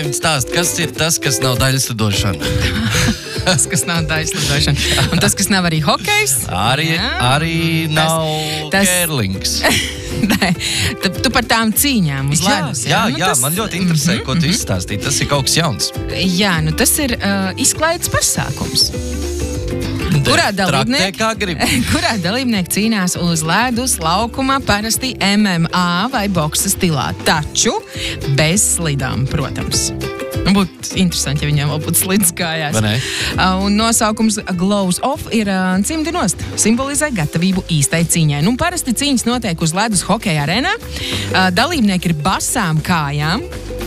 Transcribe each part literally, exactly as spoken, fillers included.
Ieviņ stāst, kas ir tas, kas nav daļslidošana? Tas, kas nav daļslidošana. Un tas, kas nav arī hokejs. Arī, Jā. arī nav tas- kērlings. Nē, tu, tu par tām cīņām uz Jā, ledus. jā, Nu, jā, tas- man ļoti interesē, ko tu izstāstīji. Tas ir kaut kas jauns. Jā, nu tas ir uh, izklaides pasākums. Kurā Traktē, dalībnieki, kā grib. kurā dalībnieki cīnās uz ledus laukuma parasti M M A vai boksa stilā, taču bez slidām, protams. Nu, būtu interesanti, ja viņiem vēl būtu slidas kājās. Vai ne? Uh, un nosaukums Glows Off ir uh, cimdi nost. Simbolizē gatavību īstai cīņai. Nu, parasti cīņas notiek uz ledus hokeja arēnā. Uh, dalībnieki ir basām kājām.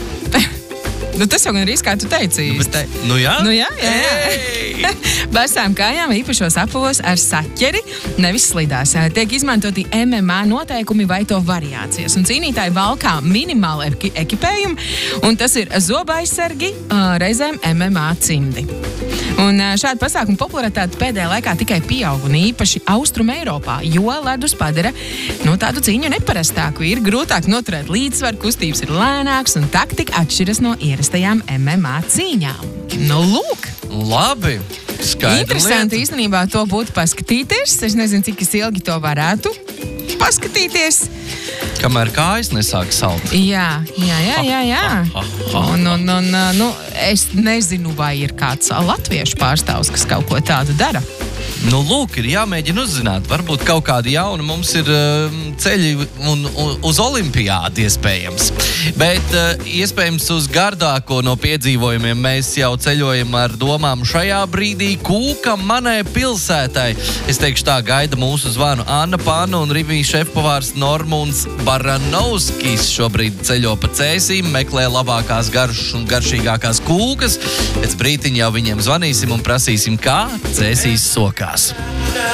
Nu, tas jau gan arī, kā tu teici. Bet, nu jā? Nu jā, jā, jā. Basām kājām īpašos apavos ar saķeri, nevis slidās. Tiek izmantoti M M A noteikumi vai to variācijas. Un cīnītāji valkā minimāli eki- ekipējumu, un tas ir zoba aizsargi, ā, reizēm M M A cimdi. Un ā, šāda pasākuma popularitāte pēdējā laikā tikai pieaug, un īpaši Austrum Eiropā, jo ledus padara nu, tādu cīņu neparastāku. Ir grūtāk noturēt līdzsvaru, kustības ir lēnāks, un taktika atšķiras no ierastajām M M A cīņām. Nu, lūk! Labi. Skaidra Interesanti lieta. īstenībā to būtu paskatīties. Es nezinu, cik es ilgi to varētu paskatīties. Kamēr kājas nesāk salt. Jā, jā, jā, jā, jā. Un, un, un, nu, es nezinu, vai ir kāds latviešu pārstāvs, kas kaut ko tādu dara. Nu, lūk, ir jāmēģina uzzināt. Varbūt kaut kādi jauni mums ir uh, ceļi un, un, uz olimpiādi iespējams. Bet uh, iespējams uz gardāko no piedzīvojumiem mēs jau ceļojam ar domām šajā brīdī kūka manai pilsētai. Es teikšu tā, gaida mūsu zvanu Anna Pana un Rivijas šefpavārs Normunds Baranovskis. Šobrīd ceļo pa cēsīm, meklē labākās garšas un garšīgākās kūkas. Pēc brītiņa jau viņiem zvanīsim un prasīsim, kā cēsīs sokās.